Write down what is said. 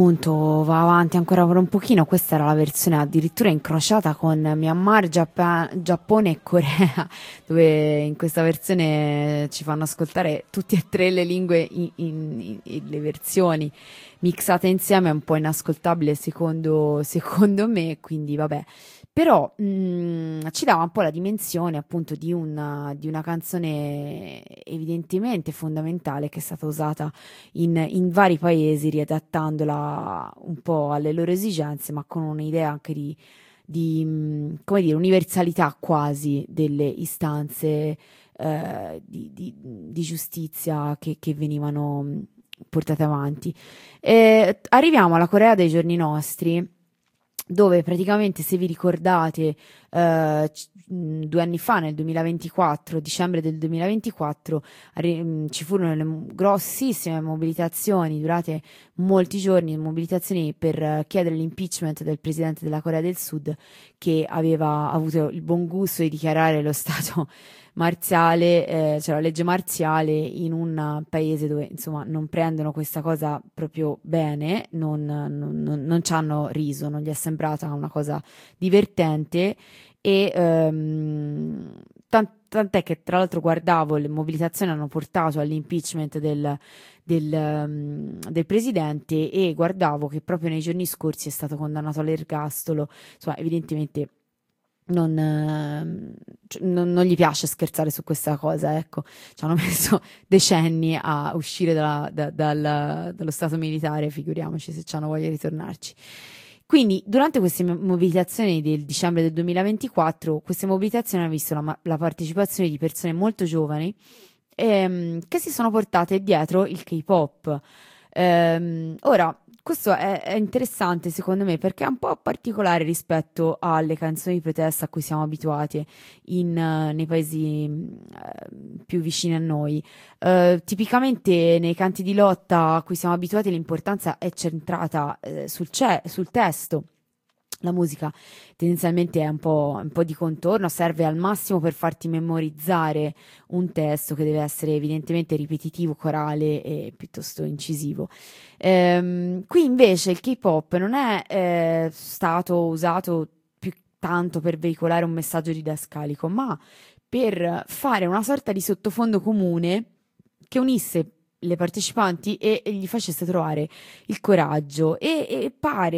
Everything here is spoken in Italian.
Appunto va avanti ancora per un pochino. Questa era la versione addirittura incrociata con Myanmar, Giappone e Corea, dove in questa versione ci fanno ascoltare tutte e tre le lingue le versioni mixate insieme. È un po' inascoltabile secondo me, quindi vabbè. Però ci dava un po' la dimensione appunto di una canzone evidentemente fondamentale, che è stata usata in vari paesi, riadattandola un po' alle loro esigenze, ma con un'idea anche come dire, universalità quasi delle istanze di giustizia che venivano portate avanti. Arriviamo alla Corea dei giorni nostri, dove praticamente, se vi ricordate, 2 anni fa, nel 2024, dicembre del 2024, ci furono grossissime mobilitazioni durate molti giorni, mobilitazioni per chiedere l'impeachment del presidente della Corea del Sud, che aveva avuto il buon gusto di dichiarare lo stato marziale, cioè la legge marziale, in un paese dove insomma non prendono questa cosa proprio bene, non ci hanno riso, non gli è sembrata una cosa divertente. E tant'è che, tra l'altro, guardavo, le mobilitazioni hanno portato all'impeachment del presidente, e guardavo che proprio nei giorni scorsi è stato condannato all'ergastolo. Insomma, evidentemente non gli piace scherzare su questa cosa, ecco. Ci hanno messo decenni a uscire dallo stato militare, figuriamoci se ci hanno voglia di ritornarci. Quindi, durante queste mobilitazioni del dicembre del 2024, queste mobilitazioni hanno visto la partecipazione di persone molto giovani, che si sono portate dietro il K-pop. Ora, questo è interessante secondo me, perché è un po' particolare rispetto alle canzoni di protesta a cui siamo abituati nei paesi più vicini a noi. Tipicamente nei canti di lotta a cui siamo abituati l'importanza è centrata sul testo. La musica tendenzialmente è un po' di contorno, serve al massimo per farti memorizzare un testo che deve essere evidentemente ripetitivo, corale e piuttosto incisivo. Qui invece il K-pop non è stato usato più tanto per veicolare un messaggio didascalico, ma per fare una sorta di sottofondo comune che unisse le partecipanti e gli facesse trovare il coraggio, e pare